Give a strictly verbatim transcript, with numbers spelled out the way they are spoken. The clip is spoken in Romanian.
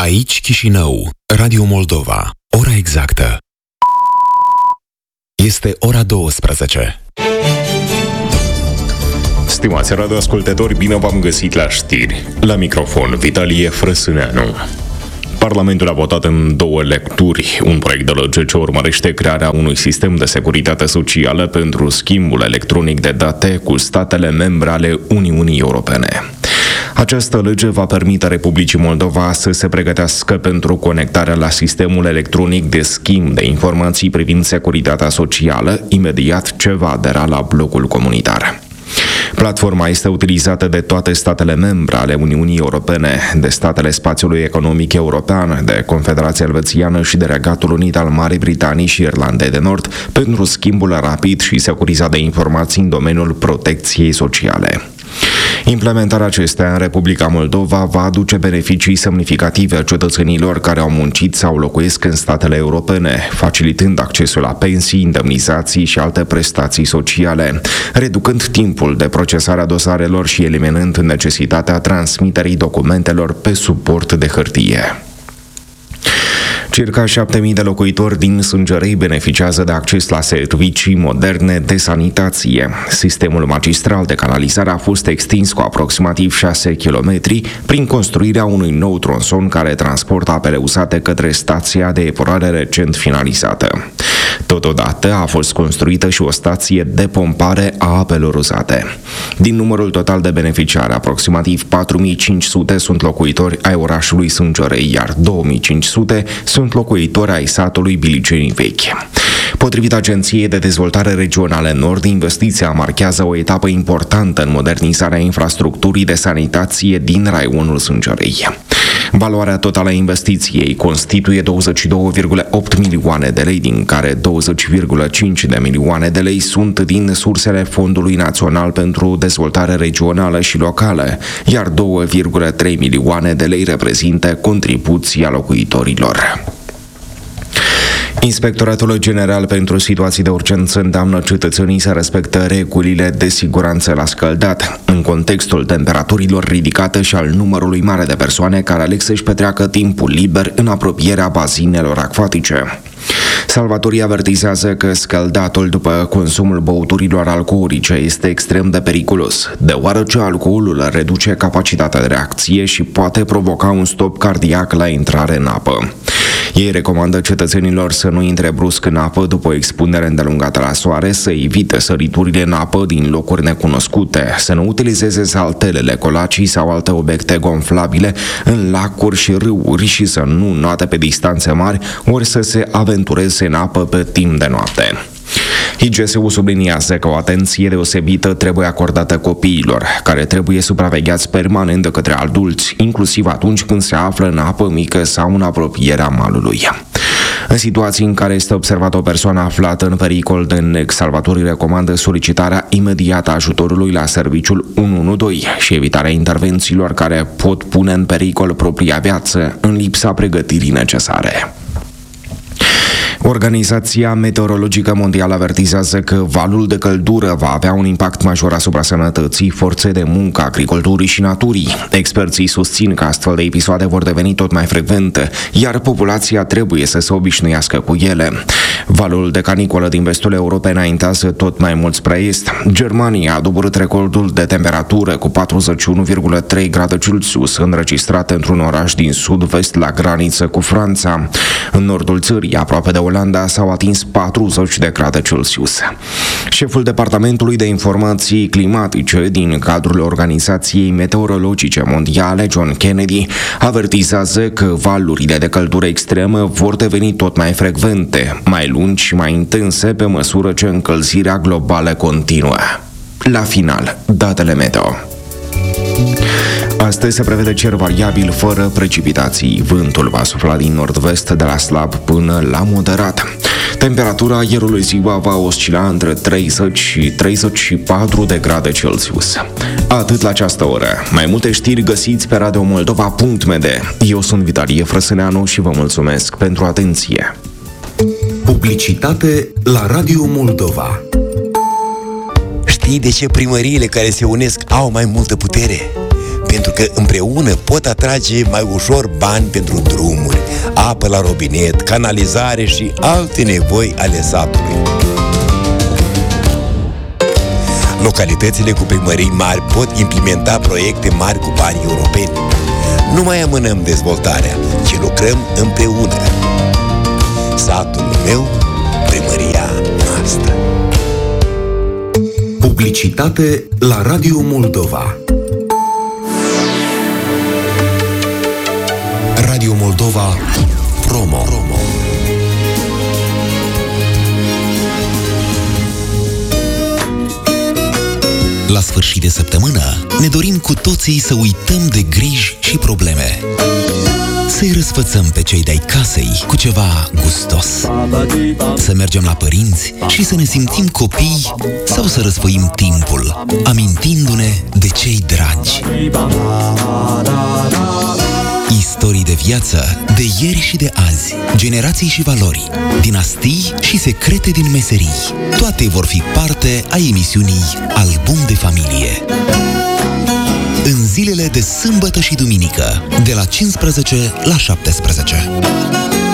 Aici Chișinău, Radio Moldova. Ora exactă. Este ora douăsprezece. Stimați radioascultători, bine v-am găsit la știri. La microfon, Vitalie Frăsâneanu. Parlamentul a votat în două lecturi un proiect de lege ce urmărește crearea unui sistem de securitate socială pentru schimbul electronic de date cu statele membre ale Uniunii Europene. Această lege va permite Republicii Moldova să se pregătească pentru conectarea la sistemul electronic de schimb de informații privind securitatea socială, imediat ce va adera la blocul comunitar. Platforma este utilizată de toate statele membre ale Uniunii Europene, de statele spațiului economic european, de Confederația Elvețiană și de Regatul Unit al Marii Britanii și Irlandei de Nord pentru schimbul rapid și securizat de informații în domeniul protecției sociale. Implementarea acestea în Republica Moldova va aduce beneficii semnificative cetățenilor care au muncit sau locuiesc în statele europene, facilitând accesul la pensii, indemnizații și alte prestații sociale, reducând timpul de procesare a dosarelor și eliminând necesitatea transmiterii documentelor pe suport de hârtie. Circa șapte mii de locuitori din Sângerei beneficiază de acces la servicii moderne de sanitație. Sistemul magistral de canalizare a fost extins cu aproximativ șase kilometri prin construirea unui nou tronson care transportă apele uzate către stația de epurare recent finalizată. Totodată a fost construită și o stație de pompare a apelor uzate. Din numărul total de beneficiari, aproximativ patru mii cinci sute sunt locuitori ai orașului Sângerei, iar două mii cinci sute sunt locuitori ai satului Bilicenii Vechi. Potrivit Agenției de Dezvoltare Regională Nord, investiția marchează o etapă importantă în modernizarea infrastructurii de sanitație din raionul Sângerei. Valoarea totală a investiției constituie douăzeci și două virgulă opt milioane de lei, din care douăzeci virgulă cinci de milioane de lei sunt din sursele Fondului Național pentru Dezvoltare Regională și Locală, iar două virgulă trei milioane de lei reprezintă contribuția locuitorilor. Inspectoratul General pentru Situații de Urgență îndeamnă cetățenii să respecte regulile de siguranță la scăldat, în contextul temperaturilor ridicate și al numărului mare de persoane care aleg să-și petreacă timpul liber în apropierea bazinelor acvatice. Salvatorii avertizează că scăldatul după consumul băuturilor alcoolice este extrem de periculos, deoarece alcoolul reduce capacitatea de reacție și poate provoca un stop cardiac la intrare în apă. Ei recomandă cetățenilor să nu intre brusc în apă după o expunere îndelungată la soare, să evite săriturile în apă din locuri necunoscute, să nu utilizeze saltelele, colacii sau alte obiecte gonflabile în lacuri și râuri și să nu înoate pe distanțe mari ori să se aventureze în apă pe timp de noapte. I G S U subliniază că o atenție deosebită trebuie acordată copiilor, care trebuie supravegheați permanent de către adulți, inclusiv atunci când se află în apă mică sau în apropierea malului. În situații în care este observată o persoană aflată în pericol de nec, salvatorii recomandă solicitarea imediată a ajutorului la serviciul unu unu doi și evitarea intervențiilor care pot pune în pericol propria viață în lipsa pregătirii necesare. Organizația Meteorologică Mondială avertizează că valul de căldură va avea un impact major asupra sănătății, forței de muncă, agriculturii și naturii. Experții susțin că astfel de episoade vor deveni tot mai frecvente, iar populația trebuie să se obișnuiască cu ele. Valul de canicolă din vestul Europei înaintează tot mai mult spre est. Germania a doborât recordul de temperatură cu patruzeci și unu virgulă trei grade Celsius, înregistrat într-un oraș din sud-vest la graniță cu Franța. În nordul țării, aproape de Olanda, s-au atins patruzeci de grade Celsius. Șeful Departamentului de Informații Climatice din cadrul Organizației Meteorologice Mondiale, John Kennedy, avertizează că valurile de căldură extremă vor deveni tot mai frecvente, mai lungi și mai intense pe măsură ce încălzirea globală continuă. La final, datele meteo. Astăzi se prevede cer variabil fără precipitații. Vântul va sufla din nord-vest de la slab până la moderat. Temperatura aerului ziua va oscila între treizeci și treizeci și patru de grade Celsius. Atât la această oră. Mai multe știri găsiți pe radio moldova punct m d. Eu sunt Vitalie Frăsâneanu și vă mulțumesc pentru atenție. Publicitate la Radio Moldova. Știi de ce primăriile care se unesc au mai multă putere? pentru că împreună pot atrage mai ușor bani pentru drumuri, apă la robinet, canalizare și alte nevoi ale satului. Localitățile cu primării mari pot implementa proiecte mari cu bani europeni. Nu mai amânăm dezvoltarea, ci lucrăm împreună. Satul meu, primăria noastră. Publicitate la Radio Moldova. Radio Moldova Promo. La sfârșit de săptămână ne dorim cu toții să uităm de griji și probleme. Să-i răsfățăm pe cei de-ai casei cu ceva gustos. Să mergem la părinți și să ne simțim copii sau să răsfoim timpul, amintindu-ne de cei dragi. Istorii de viață, de ieri și de azi, generații și valori, dinastii și secrete din meserii. Toate vor fi parte a emisiunii Album de Familie. În zilele de sâmbătă și duminică, de la cincisprezece la șaptesprezece.